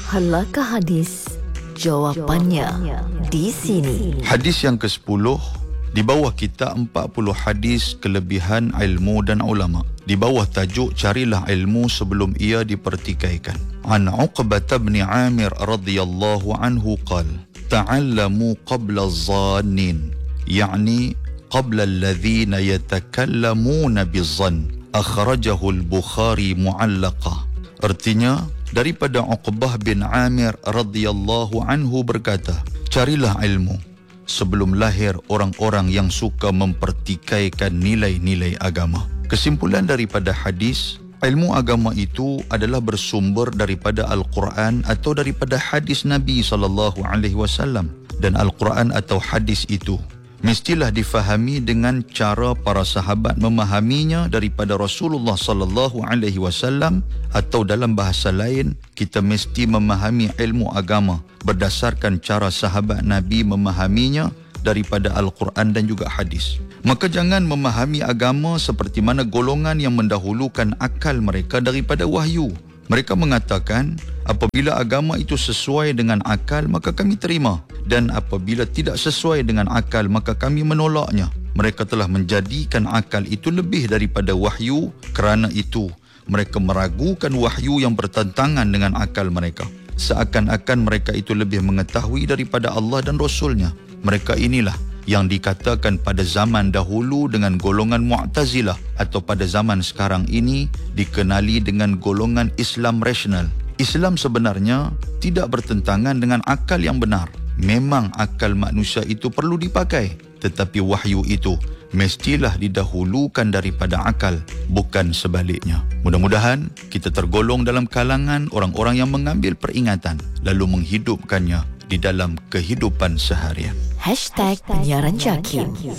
Halakah hadis? Jawapannya di sini. Hadis yang ke-10 di bawah kita 40 hadis kelebihan ilmu dan ulama. Di bawah tajuk carilah ilmu sebelum ia dipertikaikan. An Uqbah bin Amir radhiyallahu anhu qala ta'allamu qabla az-zannin, yani qabla alladhina yatakallamuna biz-zann. Akhrajahu al-Bukhari mu'allaqah. Artinya, daripada Uqbah bin Amir radhiyallahu anhu berkata, carilah ilmu sebelum lahir orang-orang yang suka mempertikaikan nilai-nilai agama. Kesimpulan daripada hadis, ilmu agama itu adalah bersumber daripada Al-Quran atau daripada hadis Nabi SAW. Dan Al-Quran atau hadis itu mestilah difahami dengan cara para sahabat memahaminya daripada Rasulullah SAW, atau dalam bahasa lain, kita mesti memahami ilmu agama berdasarkan cara sahabat Nabi memahaminya daripada Al-Quran dan juga hadis. Maka jangan memahami agama seperti mana golongan yang mendahulukan akal mereka daripada wahyu. Mereka mengatakan, apabila agama itu sesuai dengan akal, maka kami terima. Dan apabila tidak sesuai dengan akal, maka kami menolaknya. Mereka telah menjadikan akal itu lebih daripada wahyu. Kerana itu, mereka meragukan wahyu yang bertentangan dengan akal mereka. Seakan-akan mereka itu lebih mengetahui daripada Allah dan Rasulnya. Mereka inilah yang dikatakan pada zaman dahulu dengan golongan Mu'tazilah, atau pada zaman sekarang ini dikenali dengan golongan Islam rasional. Islam sebenarnya tidak bertentangan dengan akal yang benar. Memang akal manusia itu perlu dipakai, tetapi wahyu itu mestilah didahulukan daripada akal, bukan sebaliknya. Mudah-mudahan kita tergolong dalam kalangan orang-orang yang mengambil peringatan lalu menghidupkannya di dalam kehidupan seharian. #penyiaran Jakim.